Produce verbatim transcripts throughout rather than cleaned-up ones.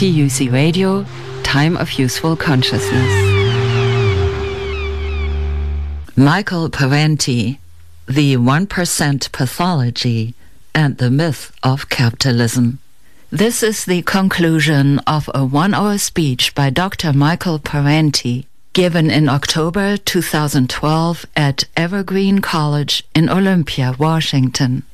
T U C Radio, Time of Useful Consciousness. Michael Parenti, The one percent Pathology and the Myth of Capitalism. This is the conclusion of a one-hour speech by Doctor Michael Parenti, given in October two thousand twelve at Evergreen College in Olympia, Washington.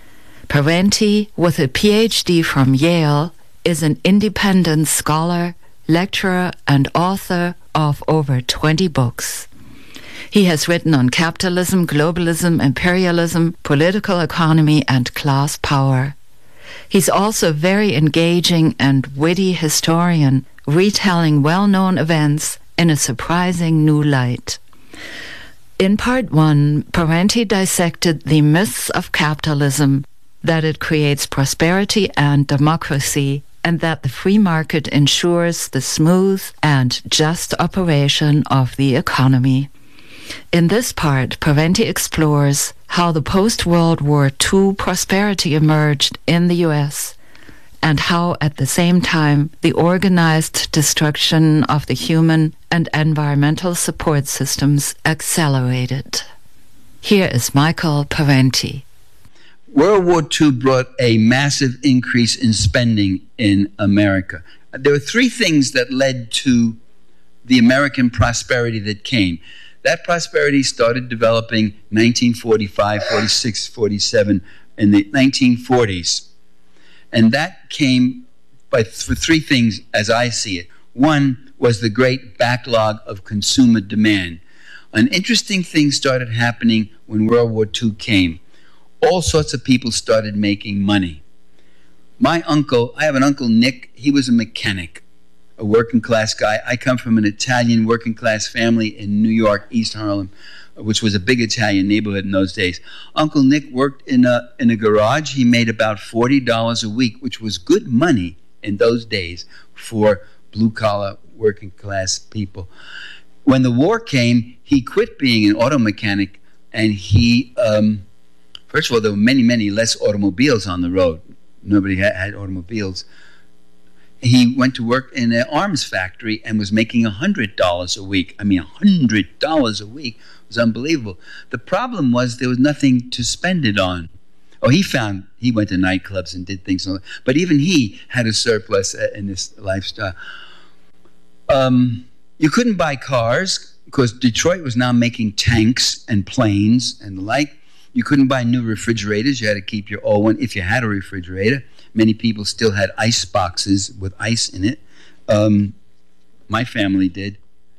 Parenti, with a P H D from Yale, is an independent scholar, lecturer, and author of over twenty books. He has written on capitalism, globalism, imperialism, political economy, and class power. He's also a very engaging and witty historian, retelling well-known events in a surprising new light. In part one, Parenti dissected the myths of capitalism, that it creates prosperity and democracy, and that the free market ensures the smooth and just operation of the economy. In this part, Parenti explores how the post-World War Two prosperity emerged in the U S and how, at the same time, the organized destruction of the human and environmental support systems accelerated. Here is Michael Parenti. World War Two brought a massive increase in spending in America. There were three things that led to the American prosperity that came. That prosperity started developing nineteen forty-five, forty-six, forty-seven, in the nineteen forties. And that came by th- for three things as I see it. One was the great backlog of consumer demand. An interesting thing started happening when World War Two came. All sorts of people started making money. My uncle, I have an uncle, Nick, he was a mechanic, a working class guy. I come from an Italian working class family in New York, East Harlem, which was a big Italian neighborhood in those days. Uncle Nick worked in a in a garage. He made about forty dollars a week, which was good money in those days for blue-collar working class people. When the war came, he quit being an auto mechanic, and he, um, first of all, there were many, many less automobiles on the road. Nobody had, had automobiles. He went to work in an arms factory and was making one hundred dollars a week. I mean, one hundred dollars a week was unbelievable. The problem was there was nothing to spend it on. Oh, he found, he went to nightclubs and did things, but even he had a surplus in this lifestyle. Um, you couldn't buy cars because Detroit was now making tanks and planes and the like. You couldn't buy new refrigerators. You had to keep your old one if you had a refrigerator. Many people still had ice boxes with ice in it. Um, my family did,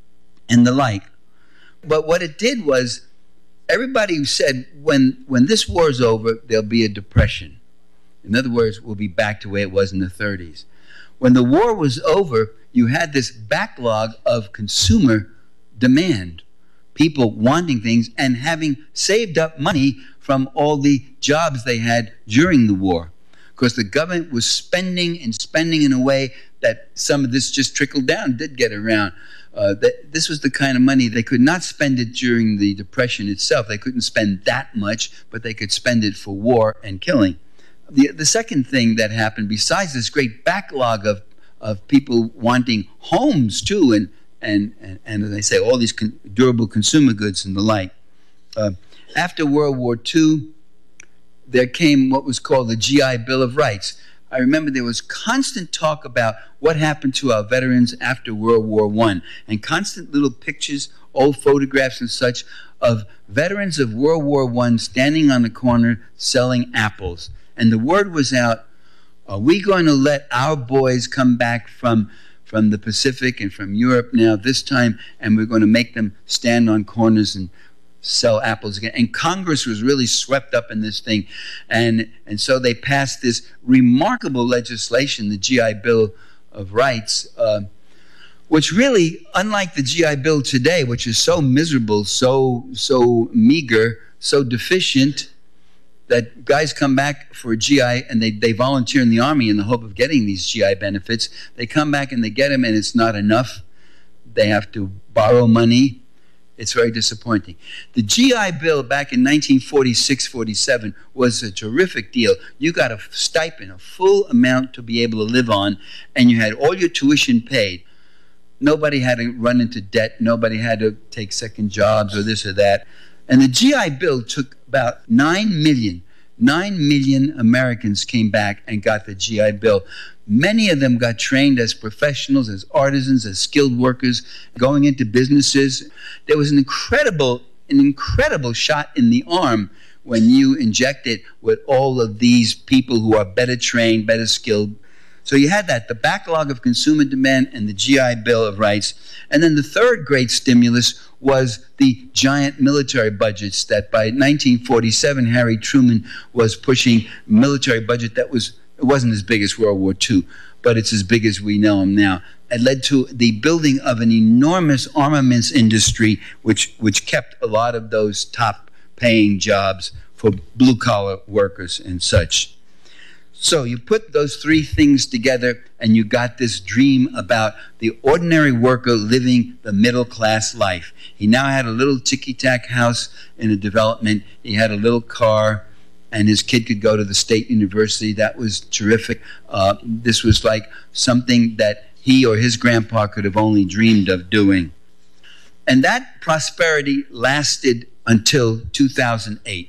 and the like. But what it did was, everybody said, when when this war's over, there'll be a depression. In other words, we'll be back to the way it was in the thirties. When the war was over, you had this backlog of consumer demand, people wanting things and having saved up money from all the jobs they had during the war. Because the government was spending and spending in a way that some of this just trickled down, did get around. Uh, that this was the kind of money they could not spend it during the Depression itself. They couldn't spend that much, but they could spend it for war and killing. The, the second thing that happened, besides this great backlog of, of people wanting homes too, and, and, and, and as I say, all these con- durable consumer goods and the like, uh, after World War Two, there came what was called the G I Bill of Rights. I remember there was constant talk about what happened to our veterans after World War One, and constant little pictures, old photographs and such, of veterans of World War One standing on the corner selling apples. And the word was out, are we going to let our boys come back from, from the Pacific and from Europe now this time, and we're going to make them stand on corners and sell apples again? And Congress was really swept up in this thing, and and so they passed this remarkable legislation, the G I Bill of Rights, uh, which really, unlike the G I Bill today, which is so miserable, so so meager, so deficient, that guys come back for a G I and they, they volunteer in the Army in the hope of getting these G I benefits. They come back and they get them, and it's not enough. They have to borrow money. it's very disappointing. The G I Bill back in nineteen forty-six forty-seven was a terrific deal. You got a stipend, a full amount to be able to live on, and you had all your tuition paid. Nobody had to run into debt. Nobody had to take second jobs or this or that. And the G I Bill took about nine million. Nine million Americans came back and got the G I Bill. Many of them got trained as professionals, as artisans, as skilled workers, going into businesses. There was an incredible, an incredible shot in the arm when you inject it with all of these people who are better trained, better skilled. So you had that, the backlog of consumer demand and the G I Bill of Rights. And then the third great stimulus was the giant military budgets that by nineteen forty-seven, Harry Truman was pushing military budget that was, it wasn't as big as World War Two, but it's as big as we know them now. It led to the building of an enormous armaments industry, which, which kept a lot of those top-paying jobs for blue-collar workers and such. So you put those three things together and you got this dream about the ordinary worker living the middle-class life. He now had a little ticky-tack house in a development. He had a little car, and his kid could go to the state university. That was terrific. Uh, this was like something that he or his grandpa could have only dreamed of doing. And that prosperity lasted until two thousand eight.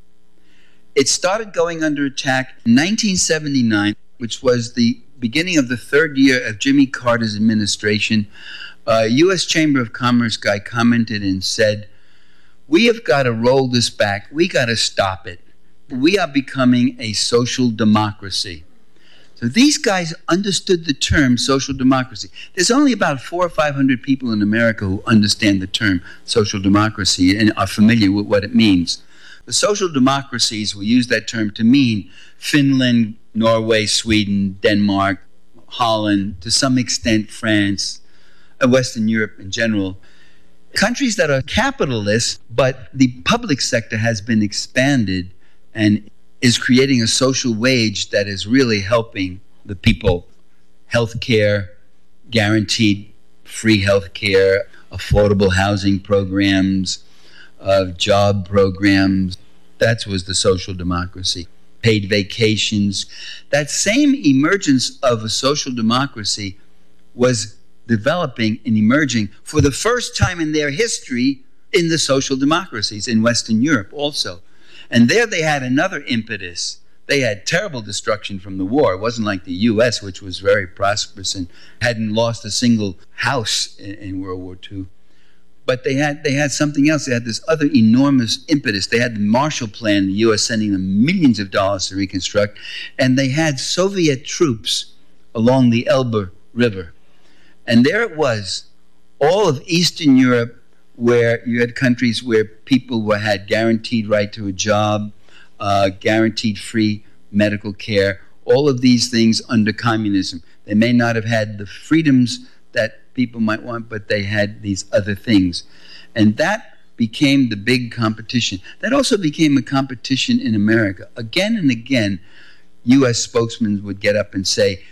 It started going under attack in nineteen seventy-nine, which was the beginning of the third year of Jimmy Carter's administration. A U S Chamber of Commerce guy commented and said, "We have got to roll this back. We got to stop it. We are becoming a social democracy." So these guys understood the term social democracy. There's only about four or five hundred people in America who understand the term social democracy and are familiar with what it means. The social democracies, we use that term to mean Finland, Norway, Sweden, Denmark, Holland, to some extent France, and Western Europe in general. Countries that are capitalist, but the public sector has been expanded and is creating a social wage that is really helping the people. Health care, guaranteed free health care, affordable housing programs, of job programs. That was the social democracy. Paid vacations. That same emergence of a social democracy was developing and emerging for the first time in their history in the social democracies in Western Europe also. And there they had another impetus. They had terrible destruction from the war. It wasn't like the U S, which was very prosperous and hadn't lost a single house in, in World War Two. But they had they had something else. They had this other enormous impetus. They had the Marshall Plan, the U S sending them millions of dollars to reconstruct, and they had Soviet troops along the Elbe River. And there it was, all of Eastern Europe, where you had countries where people were, had guaranteed right to a job, uh, guaranteed free medical care, all of these things under communism. They may not have had the freedoms that people might want, but they had these other things. And that became the big competition. That also became a competition in America. Again and again, U S spokesmen would get up and say,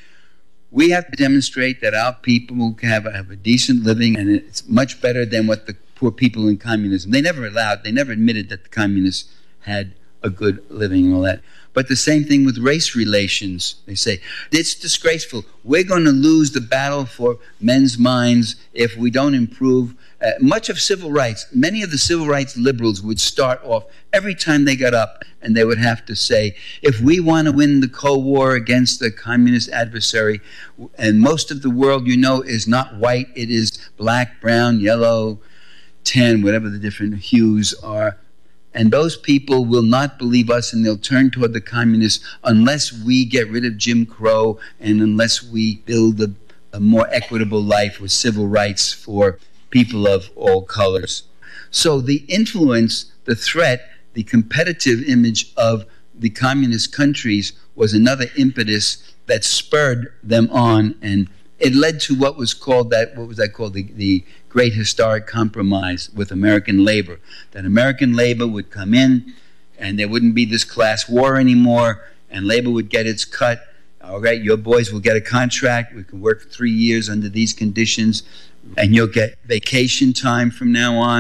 we have to demonstrate that our people have a, have a decent living, and it's much better than what the poor people in communism. They never allowed, they never admitted that the communists had a good living and all that. But the same thing with race relations. They say, it's disgraceful. We're going to lose the battle for men's minds if we don't improve. Uh, much of civil rights, many of the civil rights liberals would start off every time they got up and they would have to say, if we want to win the Cold War against the communist adversary, and most of the world, you know, is not white, it is black, brown, yellow, tan, whatever the different hues are. And those people will not believe us, and they'll turn toward the communists unless we get rid of Jim Crow and unless we build a, a more equitable life with civil rights for people of all colors. So the influence, the threat, the competitive image of the communist countries was another impetus that spurred them on, and it led to what was called that, what was that called, the, the Great Historic Compromise with American labor. That American labor would come in and there wouldn't be this class war anymore, and labor would get its cut. All right, your boys will get a contract. We can work for three years under these conditions, and you'll get vacation time from now on.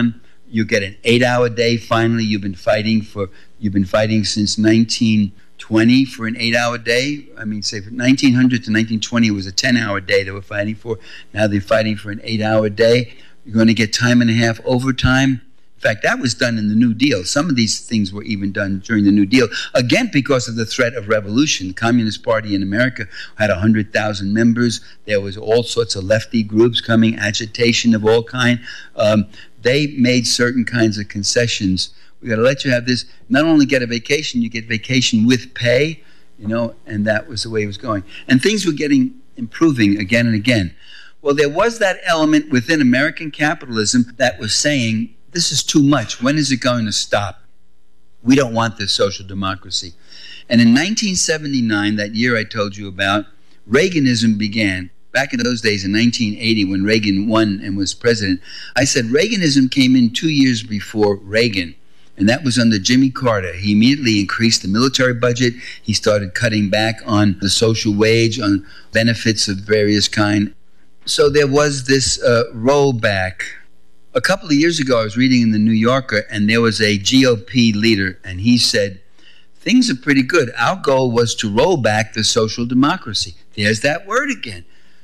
You get an eight-hour day. Finally, you've been fighting for you've been fighting since nineteen twenty for an eight-hour day. I mean, say from nineteen hundred to nineteen twenty, it was a ten-hour day they were fighting for. Now they're fighting for an eight-hour day. You're going to get time and a half overtime. In fact, that was done in the New Deal. Some of these things were even done during the New Deal, again, because of the threat of revolution. The Communist Party in America had one hundred thousand members. There was all sorts of lefty groups coming, agitation of all kind. Um, they made certain kinds of concessions. We got to let you have this. Not only get a vacation, you get vacation with pay, you know, and that was the way it was going. And things were getting improving again and again. Well, there was that element within American capitalism that was saying, this is too much. When is it going to stop? We don't want this social democracy. And in nineteen seventy-nine, that year I told you about, Reaganism began. Back in those days, in nineteen eighty, when Reagan won and was president, I said Reaganism came in two years before Reagan, and that was under Jimmy Carter. He immediately increased the military budget. He started cutting back on the social wage, on benefits of various kind. So there was this uh, rollback. A couple of years ago, I was reading in the New Yorker, and there was a G O P leader, and he said, things are pretty good. Our goal was to roll back the social democracy. There's that word again.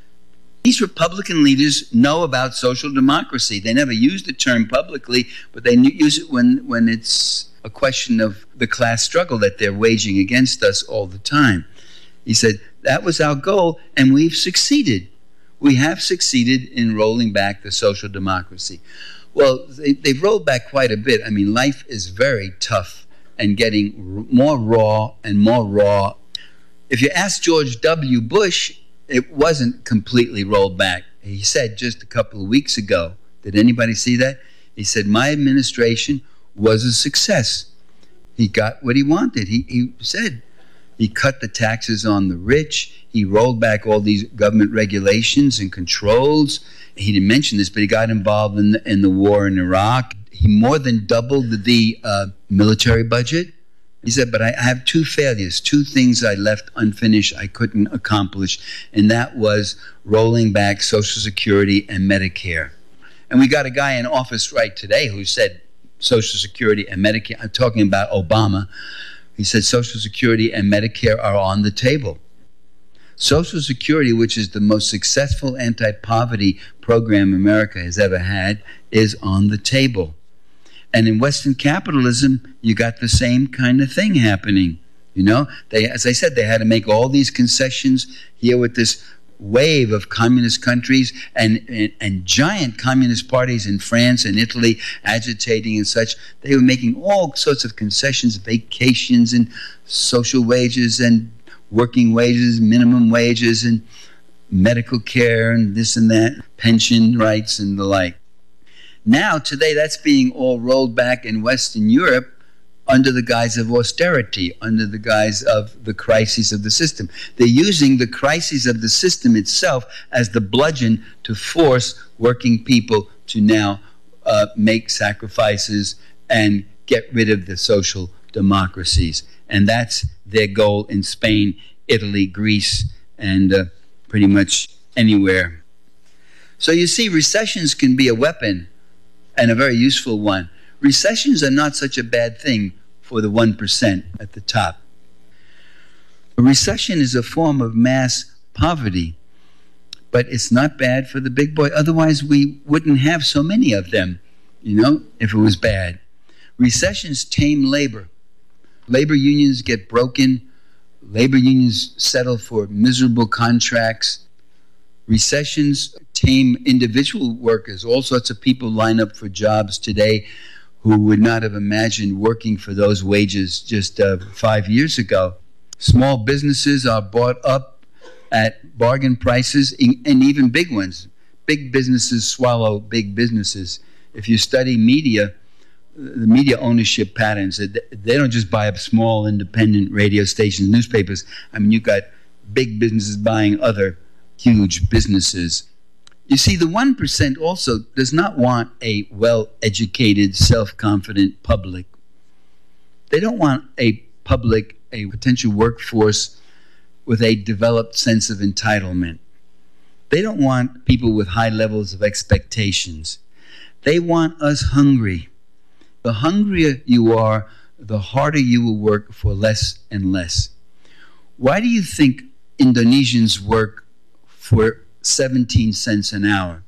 These Republican leaders know about social democracy. They never use the term publicly, but they use it when, when it's a question of the class struggle that they're waging against us all the time. He said, that was our goal, and we've succeeded. We have succeeded in rolling back the social democracy. Well, they, they've rolled back quite a bit. I mean, life is very tough and getting more raw and more raw. If you ask George W. Bush, it wasn't completely rolled back. He said just a couple of weeks ago, did anybody see that? He said, my administration was a success. He got what he wanted. He, he said he cut the taxes on the rich. He rolled back all these government regulations and controls. He didn't mention this, but he got involved in the, in the war in Iraq. He more than doubled the uh, military budget. He said, but I have two failures, two things I left unfinished, I couldn't accomplish, and that was rolling back Social Security and Medicare. And we got a guy in office right today who said Social Security and Medicare, I'm talking about Obama, he said Social Security and Medicare are on the table. Social Security, which is the most successful anti-poverty program America has ever had, is on the table. And in Western capitalism, you got the same kind of thing happening. You know, they, as I said, they had to make all these concessions here with this wave of communist countries and, and, and giant communist parties in France and Italy agitating and such. They were making all sorts of concessions, vacations and social wages and working wages, minimum wages and medical care and this and that, pension rights and the like. Now, today, that's being all rolled back in Western Europe under the guise of austerity, under the guise of the crises of the system. They're using the crises of the system itself as the bludgeon to force working people to now uh, make sacrifices and get rid of the social democracies. And that's their goal in Spain, Italy, Greece, and uh, pretty much anywhere. So you see, recessions can be a weapon, and a very useful one. Recessions are not such a bad thing for the one percent at the top. A recession is a form of mass poverty, but it's not bad for the big boy. Otherwise, we wouldn't have so many of them, you know, if it was bad. Recessions tame labor. Labor unions get broken. Labor unions settle for miserable contracts. Recessions tame individual workers. All sorts of people line up for jobs today who would not have imagined working for those wages just uh, five years ago. Small businesses are bought up at bargain prices, and even big ones. Big businesses swallow big businesses. If you study media, the media ownership patterns, they don't just buy up small independent radio stations, newspapers. I mean, you've got big businesses buying other huge businesses. You see, the one percent also does not want a well-educated, self-confident public. They don't want a public, a potential workforce with a developed sense of entitlement. They don't want people with high levels of expectations. They want us hungry. The hungrier you are, the harder you will work for less and less. Why do you think Indonesians work for seventeen cents an hour?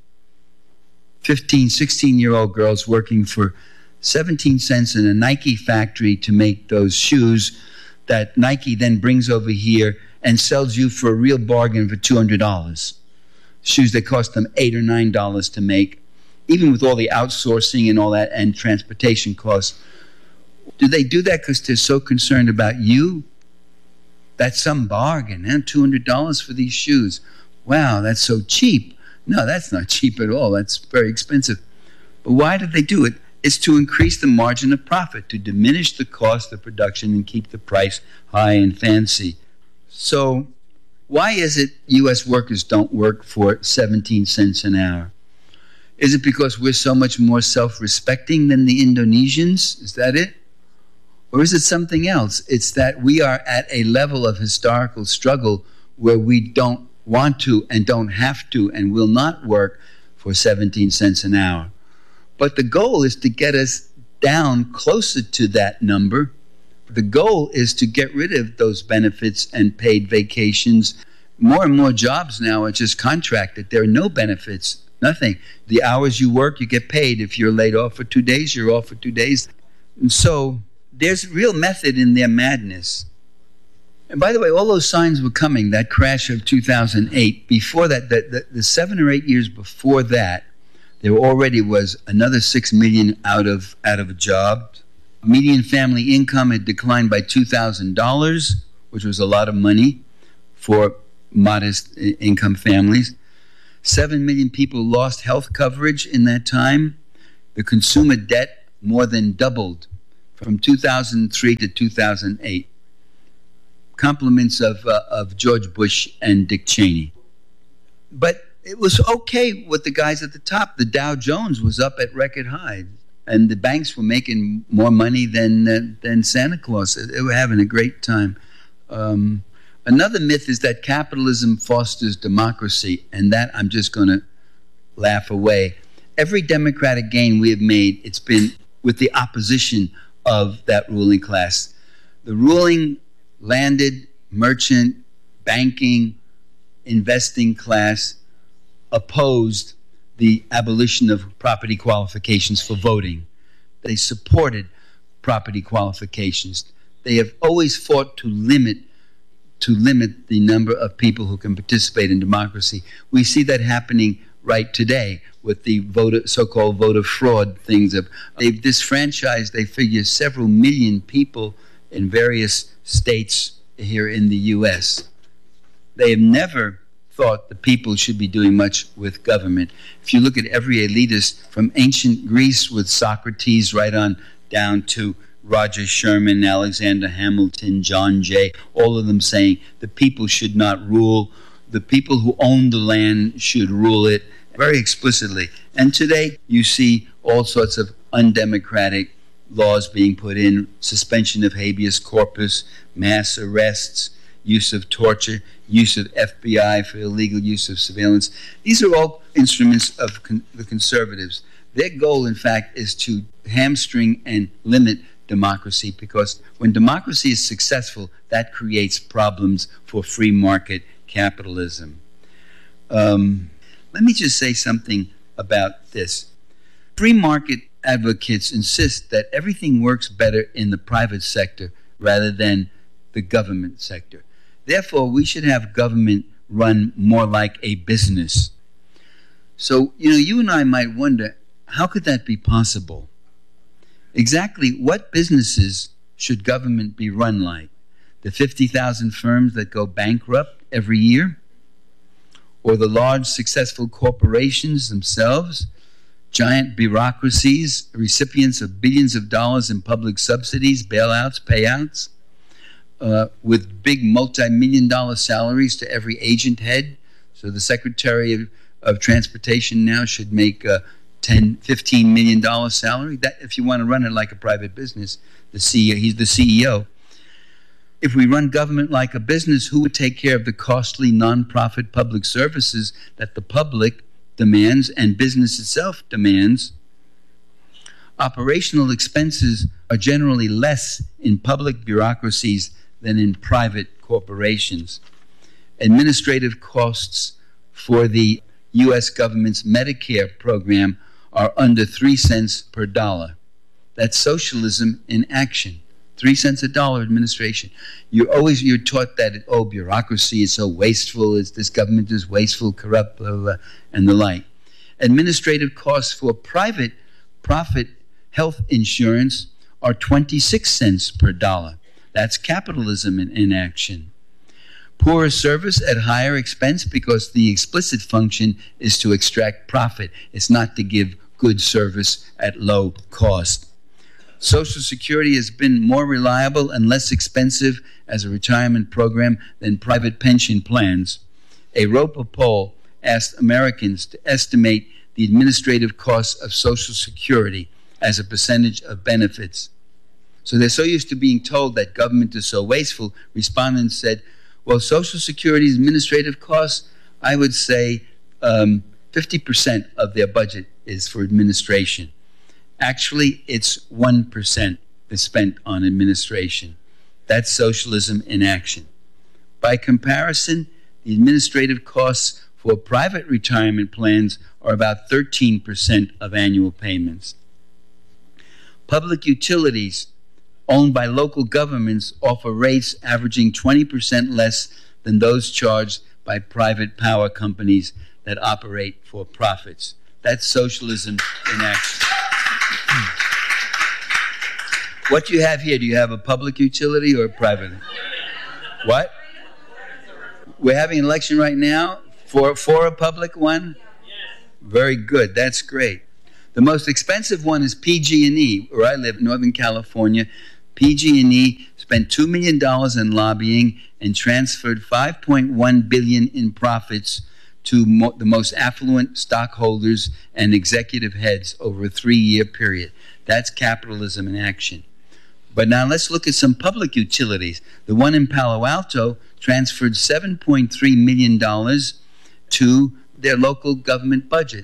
fifteen, sixteen-year-old girls working for seventeen cents in a Nike factory to make those shoes that Nike then brings over here and sells you for a real bargain for two hundred dollars. Shoes that cost them eight or nine dollars to make, even with all the outsourcing and all that and transportation costs. Do they do that because they're so concerned about you? That's some bargain, huh? two hundred dollars for these shoes. Wow, that's so cheap. No, that's not cheap at all. That's very expensive. But why do they do it? It's to increase the margin of profit, to diminish the cost of production and keep the price high and fancy. So why is it U S workers don't work for seventeen cents an hour? Is it because we're so much more self-respecting than the Indonesians? Is that it? Or is it something else? It's that we are at a level of historical struggle where we don't want to and don't have to and will not work for seventeen cents an hour. But the goal is to get us down closer to that number. The goal is to get rid of those benefits and paid vacations. More and more jobs now are just contracted. There are no benefits, nothing. The hours you work, you get paid. If you're laid off for two days, you're off for two days. And so there's real method in their madness. And by the way, all those signs were coming, that crash of two thousand eight. Before that, the, the, the seven or eight years before that, there already was another six million out of, out of a job. Median family income had declined by two thousand dollars, which was a lot of money for modest income families. seven million people lost health coverage in that time. The consumer debt more than doubled from two thousand three to two thousand eight. Compliments of, uh, of George Bush and Dick Cheney. But it was okay with the guys at the top. The Dow Jones was up at record highs, and the banks were making more money than, uh, than Santa Claus. They were having a great time. Um, another myth is that capitalism fosters democracy, and that I'm just going to laugh away. Every democratic gain we have made, it's been with the opposition of that ruling class. The ruling landed, merchant, banking, investing class opposed the abolition of property qualifications for voting. They supported property qualifications. They have always fought to limit to limit the number of people who can participate in democracy. We see that happening right today with the voter, so-called voter fraud things. Of, they've disfranchised, they figure, several million people in various states here in the U S. They have never thought the people should be doing much with government. If you look at every elitist from ancient Greece with Socrates right on down to Roger Sherman, Alexander Hamilton, John Jay, all of them saying the people should not rule, the people who own the land should rule it, very explicitly. And today you see all sorts of undemocratic laws being put in, suspension of habeas corpus, mass arrests, use of torture, use of F B I for illegal use of surveillance. These are all instruments of con the conservatives. Their goal, in fact, is to hamstring and limit democracy, because when democracy is successful, that creates problems for free market capitalism. Um, let me just say something about this. Free market advocates insist that everything works better in the private sector rather than the government sector. Therefore, we should have government run more like a business. So, you know, you and I might wonder, how could that be possible? Exactly what businesses should government be run like? The fifty thousand firms that go bankrupt every year? Or the large successful corporations themselves? Giant bureaucracies, recipients of billions of dollars in public subsidies, bailouts, payouts, uh, with big multi-million dollar salaries to every agent head. So the Secretary of, of Transportation now should make a ten, fifteen million dollar salary. That, if you want to run it like a private business, the C E O, he's the C E O. If we run government like a business, who would take care of the costly non-profit public services that the public demands and business itself demands? Operational expenses are generally less in public bureaucracies than in private corporations. Administrative costs for the U S government's Medicare program are under three cents per dollar. That's socialism in action. Three cents a dollar administration. You're always you're taught that oh, bureaucracy is so wasteful. It's, this government is wasteful, corrupt, blah, blah, blah, and the like. Administrative costs for private profit health insurance are twenty-six cents per dollar. That's capitalism in, in action. Poorer service at higher expense because the explicit function is to extract profit. It's not to give good service at low cost. Social Security has been more reliable and less expensive as a retirement program than private pension plans. A Roper poll asked Americans to estimate the administrative costs of Social Security as a percentage of benefits. So they're so used to being told that government is so wasteful, respondents said, well, Social Security's administrative costs, I would say um, fifty percent of their budget is for administration. Actually, it's one percent is spent on administration. That's socialism in action. By comparison, the administrative costs for private retirement plans are about thirteen percent of annual payments. Public utilities owned by local governments offer rates averaging twenty percent less than those charged by private power companies that operate for profits. That's socialism in action. What do you have here? Do you have a public utility or a private? What? We're having an election right now for, for a public one? Very good. That's great. The most expensive one is P G and E, where I live, Northern California. P G and E spent two million dollars in lobbying and transferred five point one billion dollars in profits to mo- the most affluent stockholders and executive heads over a three-year period. That's capitalism in action. But now let's look at some public utilities. The one in Palo Alto transferred seven point three million dollars to their local government budget.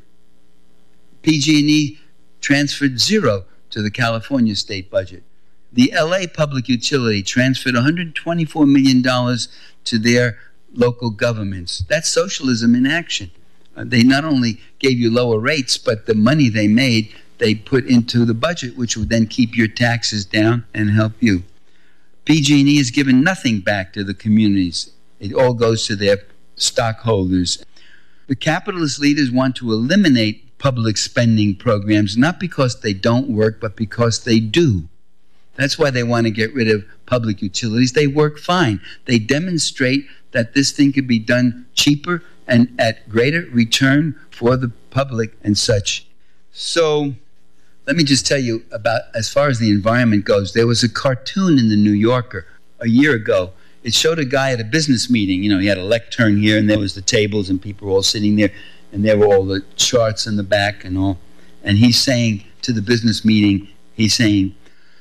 P G and E transferred zero to the California state budget. The L A public utility transferred one hundred twenty-four million dollars to their local governments. That's socialism in action. Uh, they not only gave you lower rates, but the money they made, they put into the budget, which would then keep your taxes down and help you. P G and E has given nothing back to the communities. It all goes to their stockholders. The capitalist leaders want to eliminate public spending programs, not because they don't work, but because they do. That's why they want to get rid of public utilities. They work fine. They demonstrate that this thing could be done cheaper and at greater return for the public and such. So let me just tell you about, as far as the environment goes, there was a cartoon in the New Yorker a year ago. It showed a guy at a business meeting. You know, he had a lectern here, and there was the tables, and people were all sitting there, and there were all the charts in the back and all. And he's saying to the business meeting, he's saying,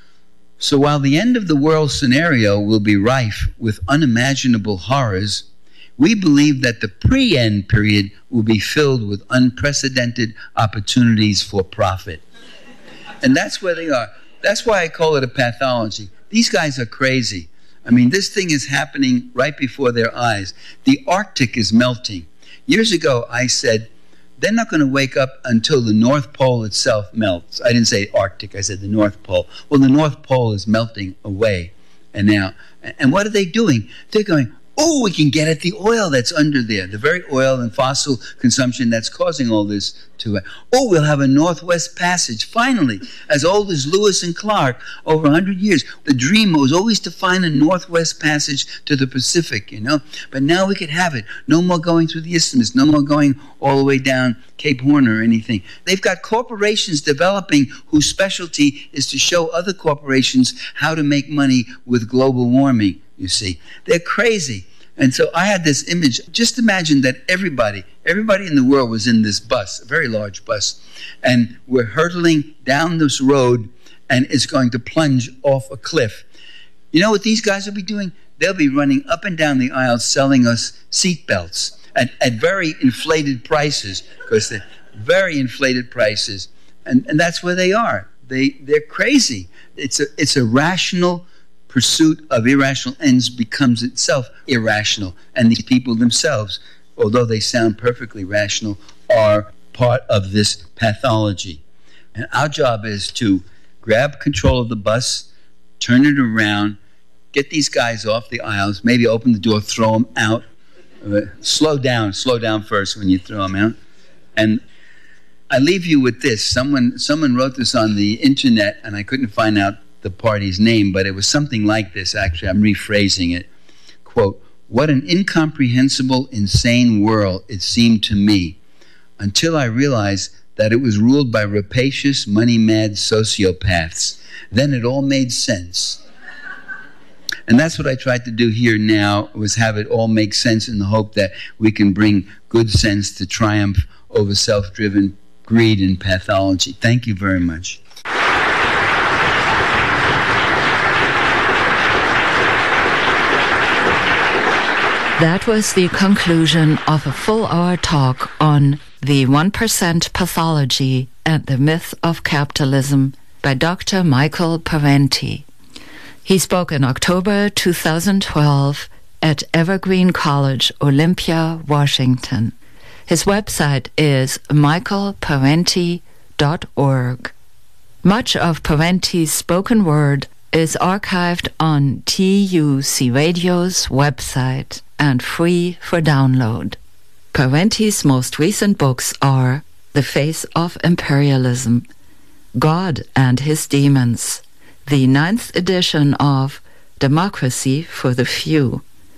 so while the end of the world scenario will be rife with unimaginable horrors, we believe that the pre-end period will be filled with unprecedented opportunities for profit. And that's where they are. That's why I call it a pathology. These guys are crazy. I mean, this thing is happening right before their eyes. The Arctic is melting. Years ago, I said, they're not going to wake up until the North Pole itself melts. I didn't say Arctic, I said the North Pole. Well, the North Pole is melting away. And now, and what are they doing? They're going, oh, we can get at the oil that's under there, the very oil and fossil consumption that's causing all this to it. Oh, we'll have a Northwest Passage, finally, as old as Lewis and Clark, over one hundred years. The dream was always to find a Northwest Passage to the Pacific, you know. But now we could have it. No more going through the Isthmus, no more going all the way down Cape Horn or anything. They've got corporations developing whose specialty is to show other corporations how to make money with global warming. You see, they're crazy. And so I had this image. Just imagine that everybody, everybody in the world was in this bus, a very large bus, and we're hurtling down this road, and it's going to plunge off a cliff. You know what these guys will be doing? They'll be running up and down the aisle selling us seat belts at, at very inflated prices, because they're very inflated prices. And, and that's where they are. they they're crazy. It's a it's a rational pursuit of irrational ends becomes itself irrational, and these people themselves, although they sound perfectly rational, are part of this pathology. And our job is to grab control of the bus, turn it around, get these guys off the aisles, maybe open the door, throw them out. Uh, slow down, slow down first when you throw them out. And I leave you with this. Someone someone wrote this on the internet, and I couldn't find out the party's name, but it was something like this. Actually, I'm rephrasing it. Quote, "What an incomprehensible, insane world it seemed to me until I realized that it was ruled by rapacious, money-mad sociopaths. Then it all made sense." And that's what I tried to do here now, was have it all make sense in the hope that we can bring good sense to triumph over self-driven greed and pathology. Thank you very much. That was the conclusion of a full-hour talk on the one percent Pathology and the Myth of Capitalism by Doctor Michael Parenti. He spoke in October two thousand twelve at Evergreen College, Olympia, Washington. His website is michael parenti dot org. Much of Parenti's spoken word is archived on T U C Radio's website and free for download. Parenti's most recent books are The Face of Imperialism, God and His Demons, the ninth edition of Democracy for the Few,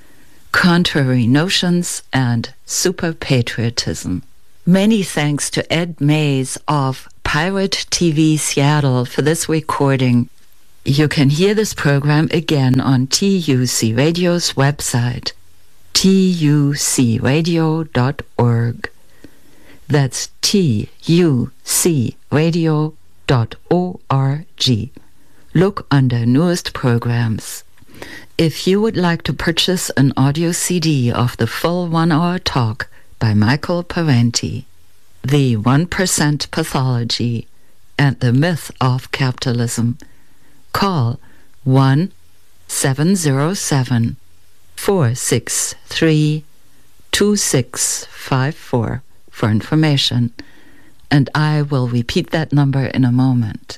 Contrary Notions, and Super-Patriotism. Many thanks to Ed Mays of Pirate T V Seattle for this recording. You can hear this program again on T U C Radio's website, T U C radio dot org. That's T U C radio dot org. Look under Newest Programs. If you would like to purchase an audio C D of the full one-hour talk by Michael Parenti, The one percent Pathology and the Myth of Capitalism, call one seven zero seven, four six three, two six five four for information, and I will repeat that number in a moment.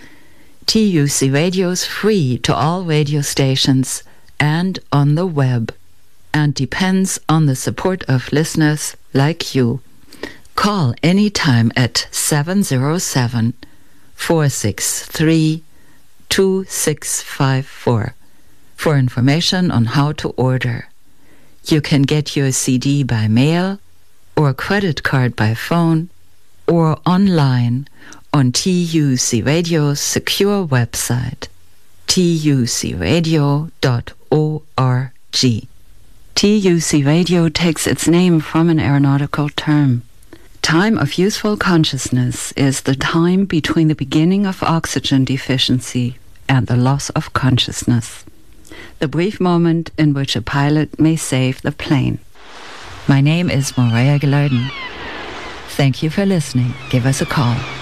T U C Radio is free to all radio stations and on the web, and depends on the support of listeners like you. Call anytime at seven zero seven, four six three, two six five four for information on how to order. You can get your C D by mail or credit card by phone or online on T U C Radio's secure website, T U C radio dot org. T U C Radio takes its name from an aeronautical term. Time of useful consciousness is the time between the beginning of oxygen deficiency and the loss of consciousness, the brief moment in which a pilot may save the plane. My name is Maria Gilardin. Thank you for listening. Give us a call.